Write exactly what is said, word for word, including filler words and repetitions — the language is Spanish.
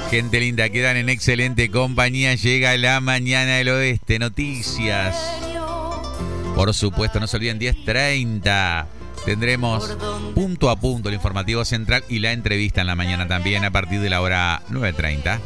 Gente linda, quedan en excelente compañía. Llega la mañana del oeste, noticias. Por supuesto, no se olviden, diez treinta. Tendremos punto a punto el informativo central y la entrevista en la mañana también a partir de la hora nueve treinta.